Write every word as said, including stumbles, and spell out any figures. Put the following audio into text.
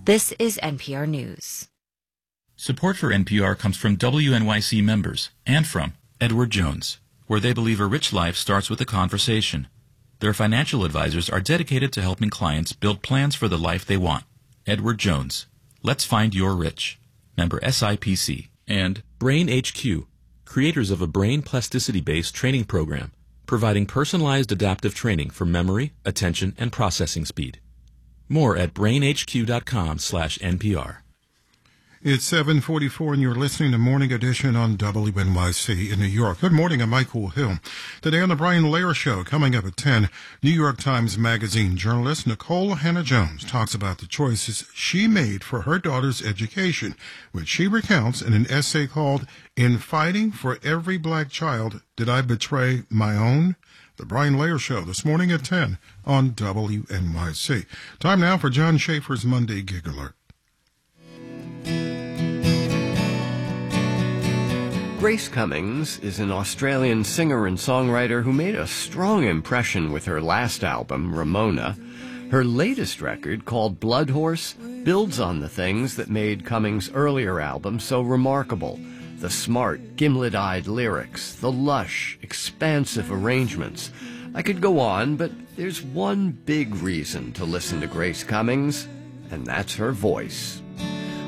This is N P R News. Support for N P R comes from W N Y C members and from Edward Jones, where they believe a rich life starts with a conversation. Their financial advisors are dedicated to helping clients build plans for the life they want. Edward Jones. Let's find your rich. Member S I P C. And Brain H Q, creators of a brain plasticity-based training program, providing personalized adaptive training for memory, attention, and processing speed. More at brain h q dot com slash N P R. It's seven forty-four and you're listening to Morning Edition on W N Y C in New York. Good morning, I'm Michael Hill. Today on the Brian Lehrer Show, coming up at ten, New York Times Magazine journalist Nikole Hannah-Jones talks about the choices she made for her daughter's education, which she recounts in an essay called In Fighting for Every Black Child, Did I Betray My Own? The Brian Lehrer Show this morning at ten on W N Y C. Time now for John Schaefer's Monday Gig Alert. Grace Cummings is an Australian singer and songwriter who made a strong impression with her last album, Ramona. Her latest record, called Blood Horse, builds on the things that made Cummings' earlier album so remarkable. The smart, gimlet-eyed lyrics, the lush, expansive arrangements. I could go on, but there's one big reason to listen to Grace Cummings, and that's her voice.